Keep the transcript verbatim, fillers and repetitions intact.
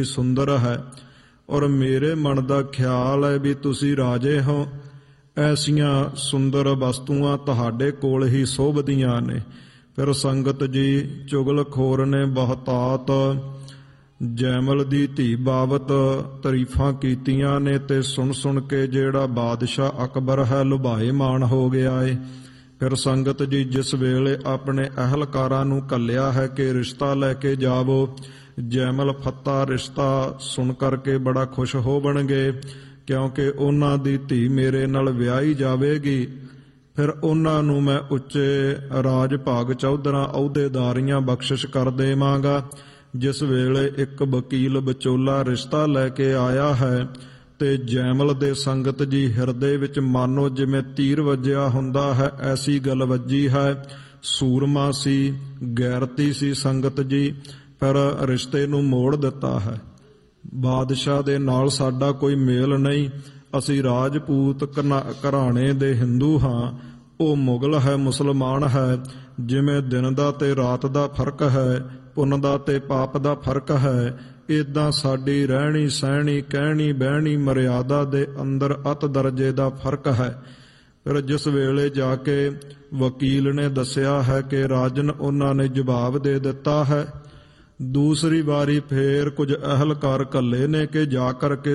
ਸੁੰਦਰ ਹੈ ਔਰ ਮੇਰੇ ਮਨ ਦਾ ਖਿਆਲ ਹੈ ਵੀ ਤੁਸੀਂ ਰਾਜੇ ਹੋ। ਐਸੀਆਂ ਸੁੰਦਰ ਵਸਤੂਆਂ ਤੁਹਾਡੇ ਕੋਲ ਹੀ ਸੋਭਦੀਆਂ ਨੇ। ਫਿਰ ਸੰਗਤ ਜੀ ਚੁਗਲਖੋਰ ਨੇ ਬਹੁਤਾਤ ਜੈਮਲ ਦੀ ਧੀ ਬਾਬਤ ਤਾਰੀਫਾਂ ਕੀਤੀਆਂ ਨੇ ਤੇ ਸੁਣ ਸੁਣ ਕੇ ਜਿਹੜਾ ਬਾਦਸ਼ਾਹ ਅਕਬਰ ਹੈ ਲੁਭਾਏਮਾਨ ਹੋ ਗਿਆ ਏ। ਫਿਰ ਸੰਗਤ ਜੀ ਜਿਸ ਵੇਲੇ ਆਪਣੇ ਅਹਿਲਕਾਰਾਂ ਨੂੰ ਘੱਲਿਆ ਹੈ ਕਿ ਰਿਸ਼ਤਾ ਲੈ ਕੇ ਜਾਵੋ, ਜੈਮਲ ਫੱਤਾ ਰਿਸ਼ਤਾ ਸੁਣ ਕਰਕੇ ਬੜਾ ਖੁਸ਼ ਹੋਵਣਗੇ ਕਿਉਂਕਿ ਉਹਨਾਂ ਦੀ ਧੀ ਮੇਰੇ ਨਾਲ ਵਿਆਹੀ ਜਾਵੇਗੀ। ਫਿਰ ਉਹਨਾਂ ਨੂੰ ਮੈਂ ਉੱਚੇ ਰਾਜ ਭਾਗ ਚੌਧਰਾਂ ਅਹੁਦੇਦਾਰੀਆਂ ਬਖਸ਼ਿਸ਼ ਕਰ ਦੇਵਾਂਗਾ। ਜਿਸ ਵੇਲੇ ਇੱਕ ਵਕੀਲ ਵਿਚੋਲਾ ਰਿਸ਼ਤਾ ਲੈ ਕੇ ਆਇਆ ਹੈ ਤੇ ਜੈਮਲ ਦੇ ਸੰਗਤ ਜੀ ਹਿਰਦੇ ਵਿੱਚ ਮਾਨੋ ਜਿਵੇਂ ਤੀਰ ਵੱਜਿਆ ਹੁੰਦਾ ਹੈ, ਐਸੀ ਗੱਲ ਵੱਜੀ ਹੈ। ਸੂਰਮਾ ਸੀ, ਗੈਰਤੀ ਸੀ ਸੰਗਤ ਜੀ, ਪਰ ਰਿਸ਼ਤੇ ਨੂੰ ਮੋੜ ਦਿੱਤਾ ਹੈ। ਬਾਦਸ਼ਾਹ ਦੇ ਨਾਲ ਸਾਡਾ ਕੋਈ ਮੇਲ ਨਹੀਂ। ਅਸੀਂ ਰਾਜਪੂਤ ਘਰਾਣੇ ਦੇ ਹਿੰਦੂ ਹਾਂ, ਉਹ ਮੁਗਲ ਹੈ, ਮੁਸਲਮਾਨ ਹੈ। ਜਿਵੇਂ ਦਿਨ ਦਾ ਤੇ ਰਾਤ ਦਾ ਫਰਕ ਹੈ, ਪੁੰਨ ਦਾ ਤੇ ਪਾਪ ਦਾ ਫਰਕ ਹੈ, ਇੱਦਾਂ ਸਾਡੀ ਰਹਿਣੀ ਸਹਿਣੀ ਕਹਿਣੀ ਬਹਿਣੀ ਮਰਿਆਦਾ ਦੇ ਅੰਦਰ ਅਤ ਦਰਜੇ ਦਾ ਫਰਕ ਹੈ। ਫਿਰ ਜਿਸ ਵੇਲੇ ਜਾ ਕੇ ਵਕੀਲ ਨੇ ਦੱਸਿਆ ਹੈ ਕਿ ਰਾਜਨ ਉਹਨਾਂ ਨੇ ਜਵਾਬ ਦੇ ਦਿੱਤਾ ਹੈ। ਦੂਸਰੀ ਵਾਰੀ ਫੇਰ ਕੁਝ ਅਹਿਲਕਾਰ ਘੱਲੇ ਨੇ ਕਿ ਜਾ ਕਰਕੇ